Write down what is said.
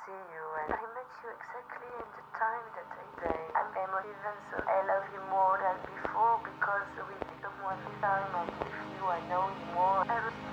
see you, and I met you exactly in the time that I say I'm emotive, and so I love you more than before because with someone this time I with you I know you more.